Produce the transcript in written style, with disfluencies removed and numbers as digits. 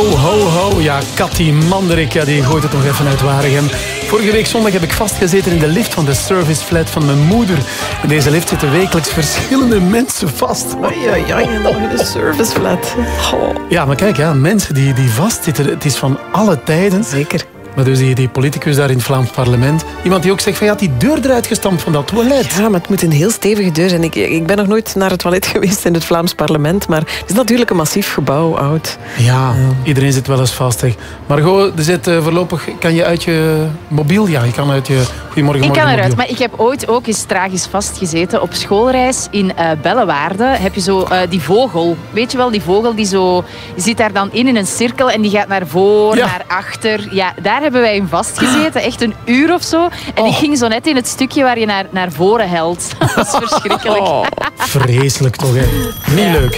ho, ho. Ja, Cathy Manderik, ja, die gooit het nog even uit Waregem. Vorige week zondag heb ik vastgezeten in de lift van de serviceflat van mijn moeder. In deze lift zitten wekelijks verschillende mensen vast. En nog in de serviceflat. Oh. Ja, maar kijk, ja, mensen die vastzitten, het is van alle tijden. Zeker. Maar dus die politicus daar in het Vlaams parlement, iemand die ook zegt van ja, die deur eruit gestampt van dat toilet. Ja, maar het moet een heel stevige deur zijn. Ik ben nog nooit naar het toilet geweest in het Vlaams parlement, maar het is natuurlijk een massief gebouw, oud. Ja, iedereen zit wel eens vast. Hè. Margot, er zit voorlopig, kan je uit je mobiel? Ja, je kan uit je Goedemorgen Ik kan mobiel. eruit, maar ik heb ooit ook eens tragisch vastgezeten. Op schoolreis in Bellewaarde heb je zo die vogel. Weet je wel, die vogel die zo... Je zit daar dan in een cirkel en die gaat naar voren, naar achter. Ja, daar hebben wij in vastgezeten. Echt een uur of zo. En ik ging zo net in het stukje waar je naar voren helt. Dat is verschrikkelijk. Vreselijk toch, hè? Niet leuk.